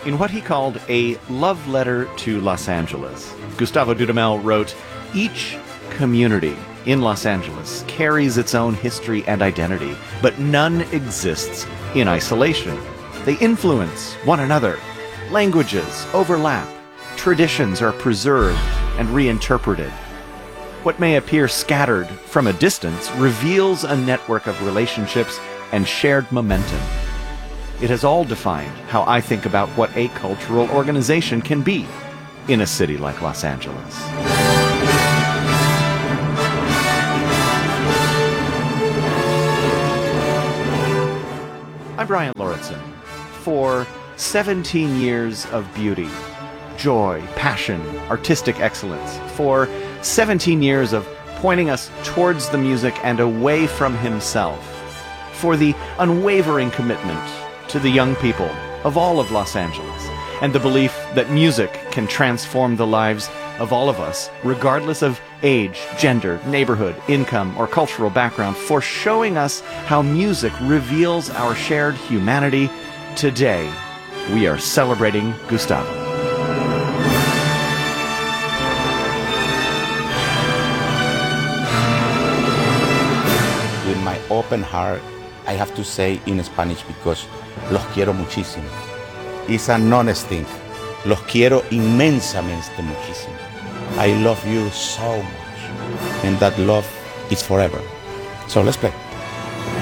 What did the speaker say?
In what he called a love letter to Los Angeles, Gustavo Dudamel wrote, "Each community in Los Angeles carries its own history and identity, but none exists in isolation. They influence one another. Languages overlap. Traditions are preserved and reinterpreted. What may appear scattered from a distance reveals a network of relationships and shared momentum. It has all defined how I think about what a cultural organization can be in a city like Los Angeles." I'm Brian Lauritsen. For 17 years of beauty, joy, passion, artistic excellence, for 17 years of pointing us towards the music and away from himself, for the unwavering commitment to the young people of all of Los Angeles, and the belief that music can transform the lives of all of us, regardless of age, gender, neighborhood, income, or cultural background, for showing us how music reveals our shared humanity. Today, we are celebrating Gustavo. With my open heart, I have to say in Spanish because los quiero muchísimo. It's an honest thing. Los quiero inmensamente muchísimo. I love you so much. And that love is forever. So let's play.